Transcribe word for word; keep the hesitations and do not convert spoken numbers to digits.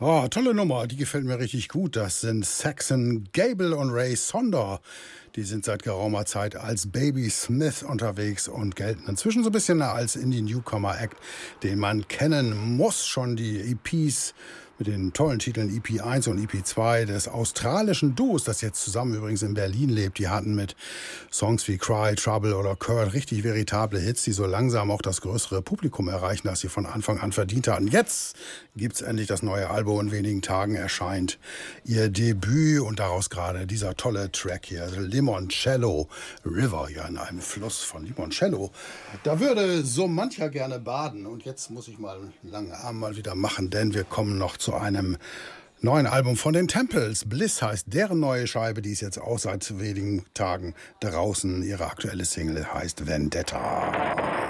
Oh, tolle Nummer, die gefällt mir richtig gut. Das sind Saxon Gable und Ray Sonder. Die sind seit geraumer Zeit als Baby Smith unterwegs und gelten inzwischen so ein bisschen als Indie-Newcomer-Act, den man kennen muss. Schon die E Ps mit den tollen Titeln E P eins und E P zwei des australischen Duos, das jetzt zusammen übrigens in Berlin lebt. Die hatten mit Songs wie Cry, Trouble oder Kurt richtig veritable Hits, die so langsam auch das größere Publikum erreichen, das sie von Anfang an verdient hatten. Jetzt gibt's endlich das neue Album. In wenigen Tagen erscheint ihr Debüt und daraus gerade dieser tolle Track hier, Limoncello River, ja in einem Fluss von Limoncello. Da würde so mancher gerne baden und jetzt muss ich mal einen langen Arm mal wieder machen, denn wir kommen noch zu einem neuen Album von den Temples. Bliss heißt deren neue Scheibe, die ist jetzt auch seit wenigen Tagen draußen. Ihre aktuelle Single heißt Vendetta.